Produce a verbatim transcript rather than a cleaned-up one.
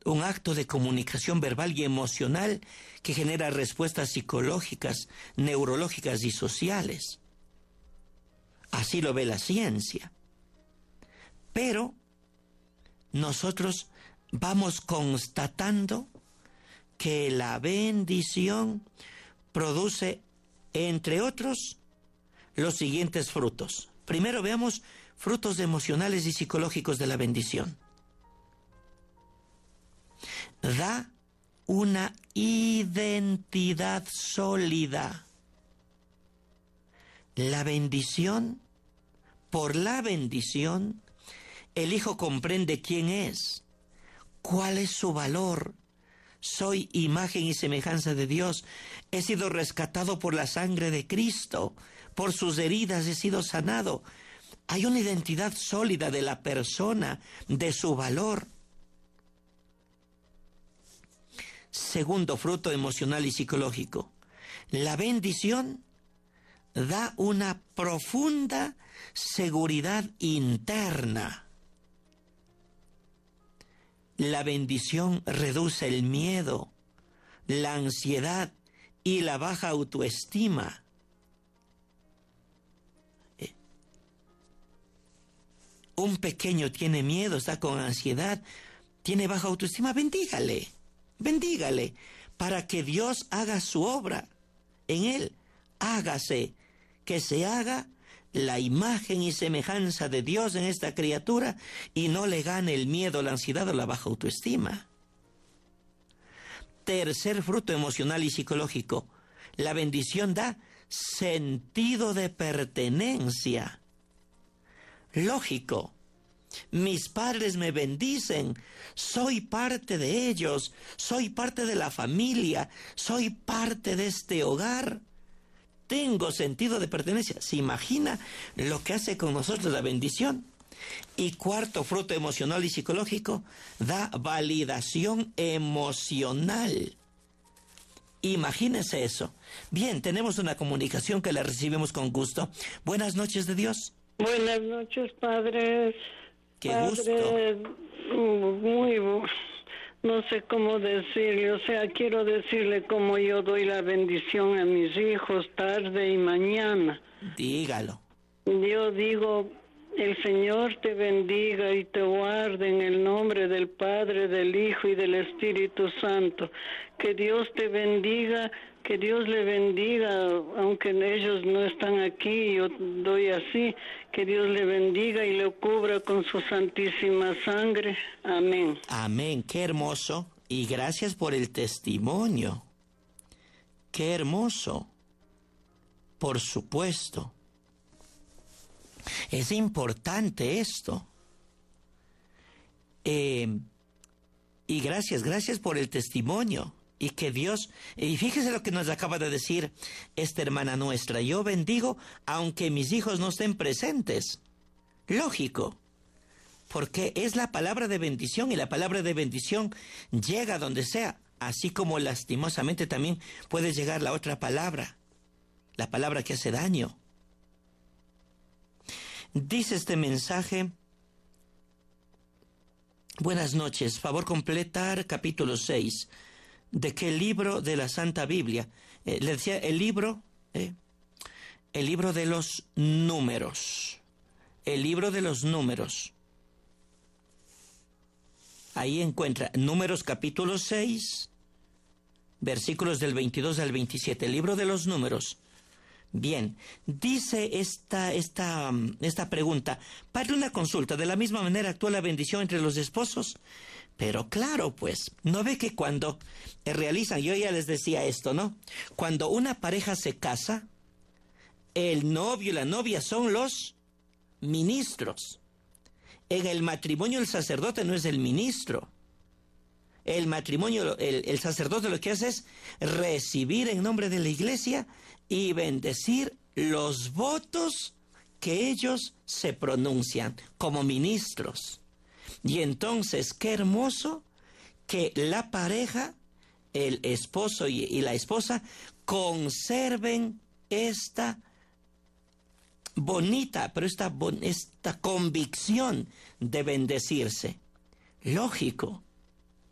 un acto de comunicación verbal y emocional que genera respuestas psicológicas, neurológicas y sociales. Así lo ve la ciencia. Pero nosotros vamos constatando que la bendición produce, entre otros, los siguientes frutos. Primero veamos frutos emocionales y psicológicos de la bendición. Da una identidad sólida. La bendición, por la bendición, el hijo comprende quién es, cuál es su valor. Soy imagen y semejanza de Dios. He sido rescatado por la sangre de Cristo. Por sus heridas he sido sanado. Hay una identidad sólida de la persona, de su valor. Segundo fruto emocional y psicológico. La bendición da una profunda seguridad interna. La bendición reduce el miedo, la ansiedad y la baja autoestima. Eh, un pequeño tiene miedo, está con ansiedad, tiene baja autoestima, bendígale, bendígale, para que Dios haga su obra en él. Hágase, que se haga la imagen y semejanza de Dios en esta criatura y no le gane el miedo, la ansiedad o la baja autoestima. Tercer fruto emocional y psicológico. La bendición da sentido de pertenencia. Lógico. Mis padres me bendicen, soy parte de ellos, soy parte de la familia, soy parte de este hogar. Tengo sentido de pertenencia. ¿Se imagina lo que hace con nosotros la bendición? Y cuarto fruto emocional y psicológico, da validación emocional. Imagínese eso. Bien, tenemos una comunicación que la recibimos con gusto. Buenas noches de Dios. Buenas noches, padre. Qué padre, gusto. Muy bueno. No sé cómo decirle, o sea, quiero decirle cómo yo doy la bendición a mis hijos tarde y mañana. Dígalo. Yo digo, el Señor te bendiga y te guarde en el nombre del Padre, del Hijo y del Espíritu Santo. Que Dios te bendiga, que Dios le bendiga, aunque ellos no están aquí, yo doy así, que Dios le bendiga y le cubra con su santísima sangre. Amén. Amén, qué hermoso. Y gracias por el testimonio. Qué hermoso. Por supuesto. Es importante esto. Eh, y gracias, gracias por el testimonio. Y que Dios, y fíjese lo que nos acaba de decir esta hermana nuestra. Yo bendigo aunque mis hijos no estén presentes. Lógico. Porque es la palabra de bendición y la palabra de bendición llega donde sea. Así como lastimosamente también puede llegar la otra palabra. La palabra que hace daño. Dice este mensaje: buenas noches, favor completar capítulo seis. ¿De qué libro de la Santa Biblia? Eh, le decía, el libro, eh, el libro de los números. El libro de los números. Ahí encuentra Números capítulo seis, versículos del veintidós al veintisiete. El libro de los números. Bien, dice esta, esta, esta pregunta: padre, una consulta, ¿de la misma manera actúa la bendición entre los esposos? Pero claro, pues, ¿no ve que cuando realizan, yo ya les decía esto, ¿no? Cuando una pareja se casa, el novio y la novia son los ministros. En el matrimonio el sacerdote no es el ministro. El matrimonio, el, el sacerdote lo que hace es recibir en nombre de la iglesia y bendecir los votos que ellos se pronuncian como ministros. Y entonces, qué hermoso que la pareja, el esposo y, y la esposa, conserven esta bonita, pero esta, esta convicción de bendecirse. Lógico.